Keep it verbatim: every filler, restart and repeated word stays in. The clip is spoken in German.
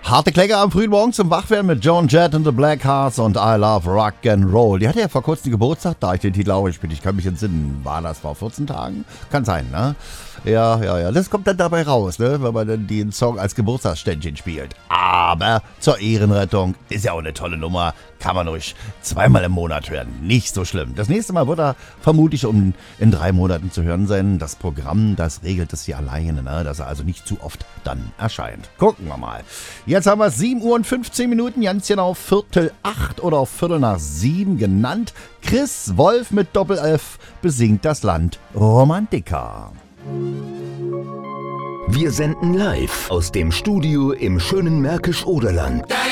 Harte Klänge am frühen Morgen zum Wachwerden mit Joan Jett and the Blackhearts und I Love Rock and Roll. Die hatte ja vor kurzem Geburtstag, da ich den Titel auch gespielt. Ich kann mich entsinnen. War das vor vierzehn Tagen? Kann sein, ne? Ja, ja, ja. Das kommt dann dabei raus, ne? Wenn man dann den Song als Geburtstagsständchen spielt. Aber zur Ehrenrettung ist ja auch eine tolle Nummer. Kann man ruhig zweimal im Monat hören. Nicht so schlimm. Das nächste Mal wird er vermutlich um in drei Monaten zu hören sein. Das Programm, das regelt es hier alleine, ne? Dass er also nicht zu oft dann erscheint. Gucken wir mal. Jetzt haben wir sieben Uhr und fünfzehn Minuten. Ganz genau Viertel acht oder auf Viertel nach sieben genannt. Chris Wolf mit Doppel-F besingt das Land Romantica. Wir senden live aus dem Studio im schönen Märkisch-Oderland.